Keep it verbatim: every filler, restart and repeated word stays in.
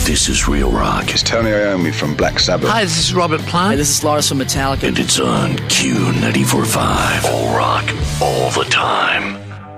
This is Real Rock. It's Tony Iommi from Black Sabbath. Hi, this is Robert Plant. Hey, this is Lars from Metallica. And it's on Q ninety-four point five. All rock, all the time.